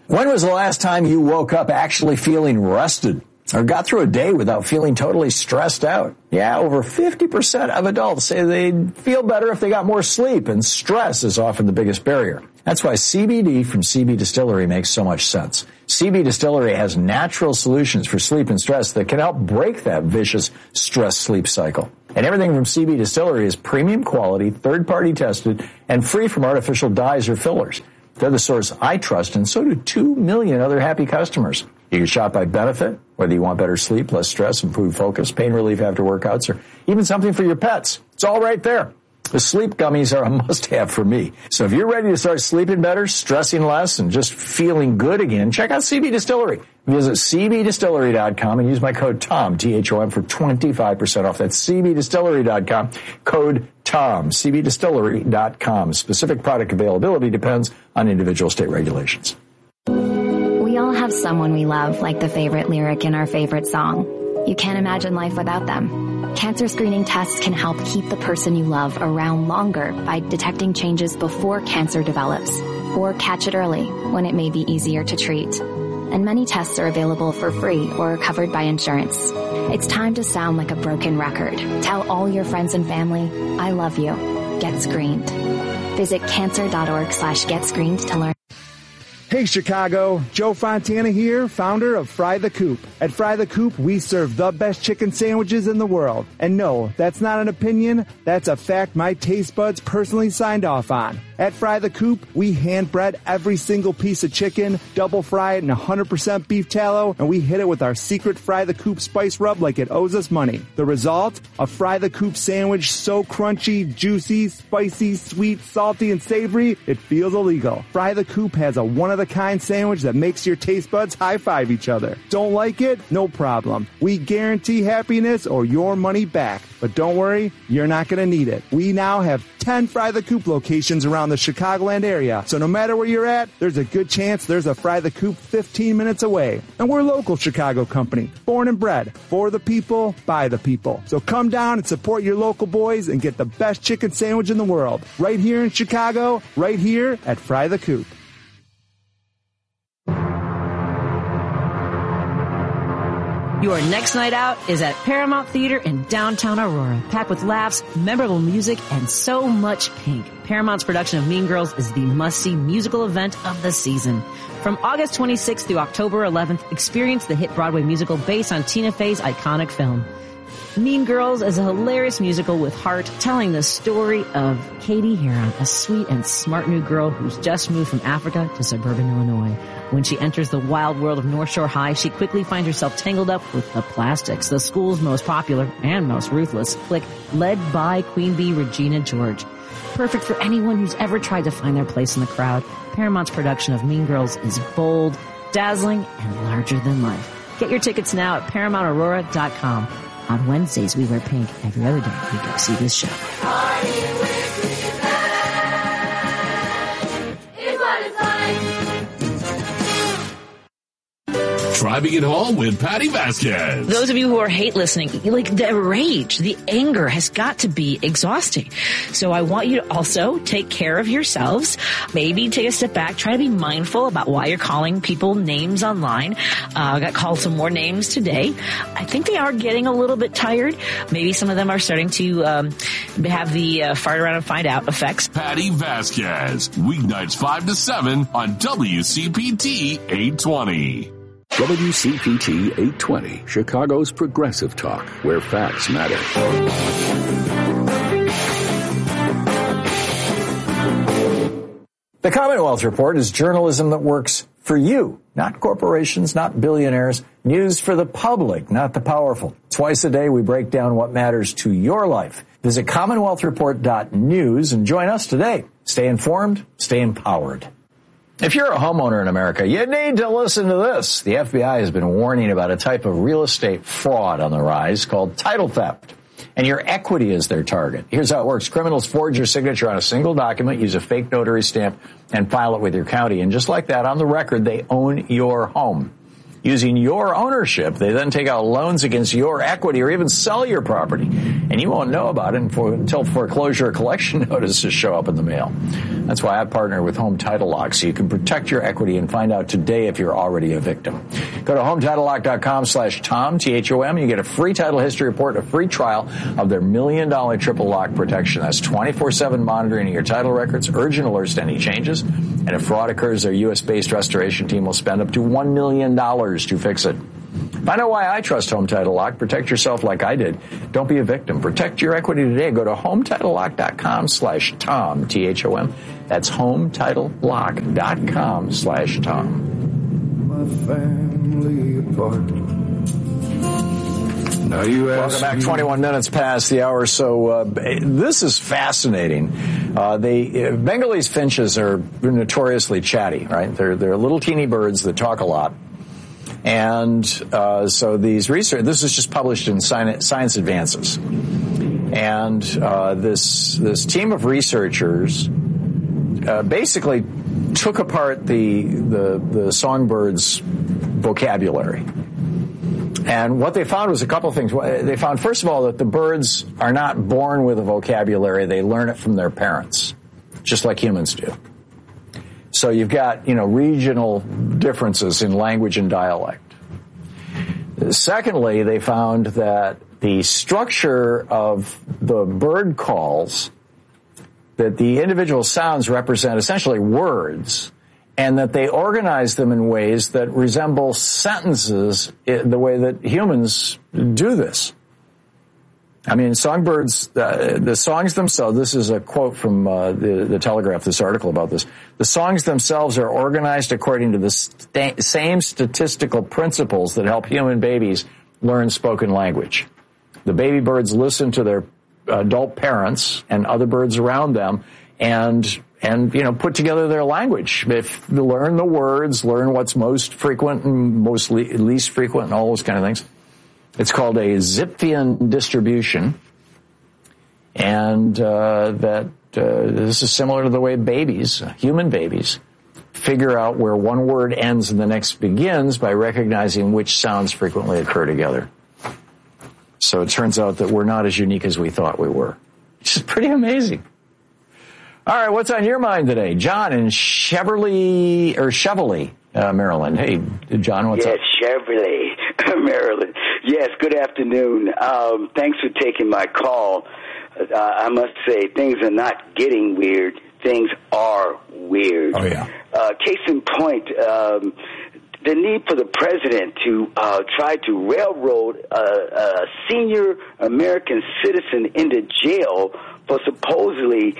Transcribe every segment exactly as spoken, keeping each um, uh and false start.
When was the last time you woke up actually feeling rested or got through a day without feeling totally stressed out? Yeah, over fifty percent of adults say they'd feel better if they got more sleep, and stress is often the biggest barrier. That's why C B D from C B Distillery makes so much sense. C B Distillery has natural solutions for sleep and stress that can help break that vicious stress-sleep cycle. And everything from C B Distillery is premium quality, third-party tested, and free from artificial dyes or fillers. They're the source I trust, and so do two million other happy customers. You can shop by benefit, whether you want better sleep, less stress, improved focus, pain relief after workouts, or even something for your pets. It's all right there. The sleep gummies are a must-have for me. So if you're ready to start sleeping better, stressing less, and just feeling good again, check out C B Distillery. Visit C B distillery dot com and use my code TOM, T H O M, for twenty-five percent off. That's C B distillery dot com, code TOM, C B distillery dot com. Specific product availability depends on individual state regulations. We all have someone we love, like the favorite lyric in our favorite song. You can't imagine life without them. Cancer screening tests can help keep the person you love around longer by detecting changes before cancer develops, or catch it early when it may be easier to treat. And many tests are available for free or covered by insurance. It's time to sound like a broken record. Tell all your friends and family, I love you. Get screened. Visit cancer.org slash get screened to learn. Hey Chicago, Joe Fontana here, founder of Fry the Coop. At Fry the Coop, we serve the best chicken sandwiches in the world. And no, that's not an opinion, that's a fact my taste buds personally signed off on. At Fry the Coop, we hand bread every single piece of chicken, double fry it in one hundred percent beef tallow, and we hit it with our secret Fry the Coop spice rub like it owes us money. The result? A Fry the Coop sandwich so crunchy, juicy, spicy, sweet, salty, and savory, it feels illegal. Fry the Coop has a one-of-a-kind sandwich that makes your taste buds high-five each other. Don't like it? No problem. We guarantee happiness or your money back. But don't worry, you're not going to need it. We now have ten Fry the Coop locations around the Chicagoland area. So no matter where you're at, there's a good chance there's a Fry the Coop fifteen minutes away. And we're a local Chicago company, born and bred, for the people, by the people. So come down and support your local boys and get the best chicken sandwich in the world. Right here in Chicago, right here at Fry the Coop. Your next night out is at Paramount Theater in downtown Aurora, packed with laughs, memorable music, and so much pink. Paramount's production of Mean Girls is the must-see musical event of the season. From August twenty-sixth through October eleventh, experience the hit Broadway musical based on Tina Fey's iconic film. Mean Girls is a hilarious musical with heart, telling the story of Katie Heron, a sweet and smart new girl who's just moved from Africa to suburban Illinois. When she enters the wild world of North Shore High, she quickly finds herself tangled up with the Plastics, the school's most popular and most ruthless clique, led by Queen Bee Regina George. Perfect for anyone who's ever tried to find their place in the crowd, Paramount's production of Mean Girls is bold, dazzling, and larger than life. Get your tickets now at paramount aurora dot com. On Wednesdays, we wear pink. Every other day, we go see this show. Driving it home with Patty Vasquez. Those of you who are hate listening, like the rage, the anger has got to be exhausting. So I want you to also take care of yourselves. Maybe take a step back. Try to be mindful about why you're calling people names online. Uh, I got called some more names today. I think they are getting a little bit tired. Maybe some of them are starting to um, have the uh, fart around and find out effects. Patty Vasquez, weeknights five to seven on W C P T eight twenty. W C P T eight twenty, Chicago's progressive talk, where facts matter. The Commonwealth Report is journalism that works for you, not corporations, not billionaires. News for the public, not the powerful. Twice a day, we break down what matters to your life. Visit commonwealth report dot news and join us today. Stay informed, stay empowered. If you're a homeowner in America, you need to listen to this. The F B I has been warning about a type of real estate fraud on the rise called title theft. And your equity is their target. Here's how it works. Criminals forge your signature on a single document, use a fake notary stamp, and file it with your county. And just like that, on the record, they own your home. Using your ownership, they then take out loans against your equity or even sell your property. And you won't know about it until foreclosure or collection notices show up in the mail. That's why I partner with Home Title Lock, so you can protect your equity and find out today if you're already a victim. Go to home title lock dot com slash Tom, T H O M, and you get a free title history report, a free trial of their million dollar triple lock protection. That's twenty-four seven monitoring of your title records, urgent alerts to any changes, and if fraud occurs, their U S based restoration team will spend up to one million dollars to fix it. Find out why I trust Home Title Lock. Protect yourself like I did. Don't be a victim. Protect your equity today. Go to home title lock dot com slash Tom, T H O M. That's home title lock dot com slash Tom. My family apart. Now you ask Welcome back. twenty-one minutes past the hour. So uh, this is fascinating. Uh, they uh, Bengalese finches are notoriously chatty, right? They're they're little teeny birds that talk a lot. And uh, so these research, this is just published in Science Advances, and uh, this this team of researchers uh, basically took apart the the the songbirds' vocabulary. And what they found was a couple of things. They found, first of all, that the birds are not born with a vocabulary; they learn it from their parents, just like humans do. So you've got, you know, regional differences in language and dialect. Secondly, they found that the structure of the bird calls, that the individual sounds represent essentially words, and that they organize them in ways that resemble sentences the way that humans do this. I mean, songbirds, uh, the songs themselves, this is a quote from uh, the, the Telegraph, this article about this. The songs themselves are organized according to the st- same statistical principles that help human babies learn spoken language. The baby birds listen to their adult parents and other birds around them and, and, you know, put together their language. If they learn the words, learn what's most frequent and most le- least frequent and all those kind of things. It's called a Zipfian distribution, and uh, that uh, this is similar to the way babies, human babies, figure out where one word ends and the next begins by recognizing which sounds frequently occur together. So it turns out that we're not as unique as we thought we were. Which is pretty amazing. All right, what's on your mind today? John in Cheverly, or Cheverly, uh, Maryland. Hey, John, what's yes, up? Yes, Cheverly, Maryland. Yes, good afternoon. Um, thanks for taking my call. Uh, I must say, things are not getting weird. Things are weird. Oh, yeah. Uh, case in point, um, the need for the president to uh, try to railroad a, a senior American citizen into jail for supposedly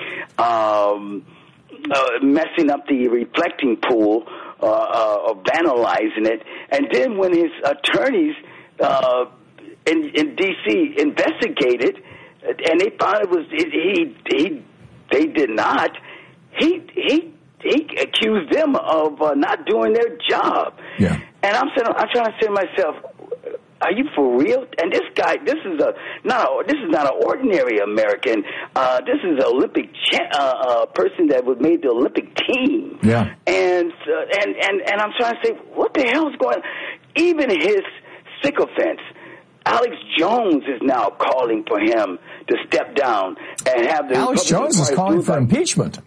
um, uh, messing up the reflecting pool uh, uh, or vandalizing it. And then when his attorneys uh, in, in D C investigated and they found it was it, he he they did not, he he he accused them of uh, not doing their job. Yeah. And I'm saying, I'm trying to say to myself, are you for real? And this guy, this is a not a, this is not an ordinary American. Uh, this is an Olympic cha- uh, uh, person that was made the Olympic team. Yeah. And uh, and and and I'm trying to say, what the hell is going on? Even his sycophants, Alex Jones is now calling for him to step down and have the Alex Jones is calling for impeachment.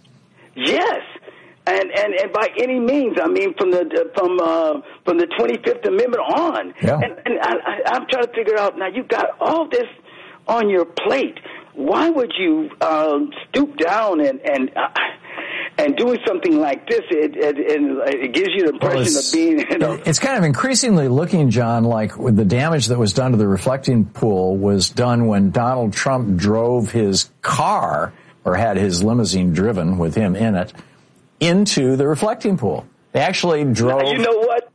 Yes. And, and and by any means, I mean from the from uh, from the twenty-fifth Amendment on. Yeah. And, and I, I, I'm trying to figure out now. You've got all this on your plate. Why would you um, stoop down and and uh, and doing something like this? It, it, it gives you the impression well, of being. You know, it's kind of increasingly looking, John, like with the damage that was done to the reflecting pool was done when Donald Trump drove his car or had his limousine driven with him in it into the reflecting pool. They actually drove. You know what?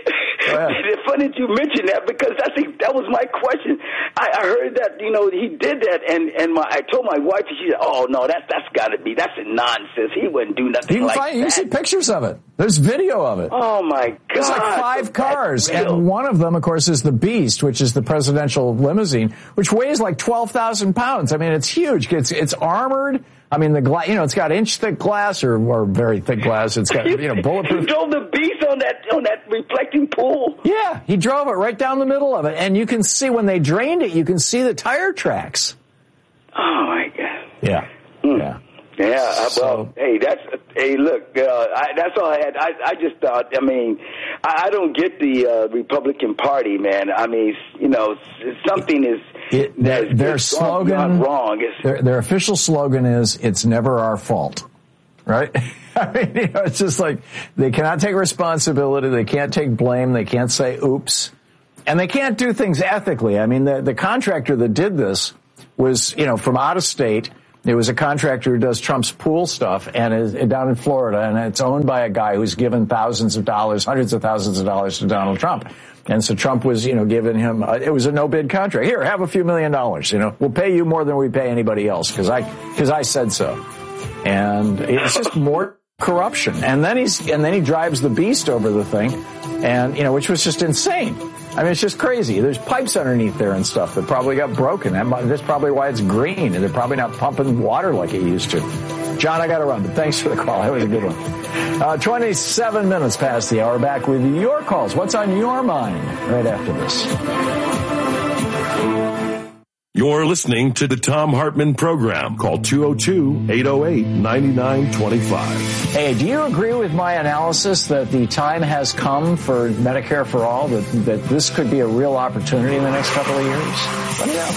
It's funny that you mentioned that because I think that was my question. I, I heard that, you know, he did that, and, and my, I told my wife, and she said, oh, no, that's, that's got to be, that's nonsense. He wouldn't do nothing you can like find, that. You can see pictures of it. There's video of it. Oh, my God. There's like five cars, and one of them, of course, is the Beast, which is the presidential limousine, which weighs like twelve thousand pounds. I mean, it's huge. It's, it's armored. I mean, the gla- you know, it's got inch-thick glass or, or very thick glass. It's got, you know, bulletproof. He drove the Beast on that on that reflecting pool. Yeah, he drove it right down the middle of it, and you can see when they drained it, you can see the tire tracks. Oh my God. Yeah, mm. yeah. Yeah, So- well, hey, that's hey, look, uh, I, that's all I had. I, I just thought, I mean, I, I don't get the uh, Republican Party, man. I mean, you know, something is It, their that's their it's gone beyond slogan, wrong. It's, their, their official slogan is, "It's never our fault." Right? I mean, you know, it's just like they cannot take responsibility, they can't take blame, they can't say "oops," and they can't do things ethically. I mean, the the contractor that did this was, you know, from out of state. It was a contractor who does Trump's pool stuff and is down in Florida, and it's owned by a guy who's given thousands of dollars, hundreds of thousands of dollars to Donald Trump. And so Trump was, you know, giving him, uh, it was a no-bid contract. Here, have a few million dollars, you know. We'll pay you more than we pay anybody else because I, because I said so. And it's just more corruption. And then he's, and then he drives the beast over the thing, and, you know, which was just insane. I mean, it's just crazy. There's pipes underneath there and stuff that probably got broken. And that's probably why it's green, and they're probably not pumping water like it used to. John, I got to run, but thanks for the call. That was a good one. Uh, twenty-seven minutes past the hour. Back with your calls. What's on your mind right after this? You're listening to the Thom Hartmann Program. Call two oh two, eight oh eight, nine nine two five. Hey, do you agree with my analysis that the time has come for Medicare for All, that, that this could be a real opportunity in the next couple of years? Let me know.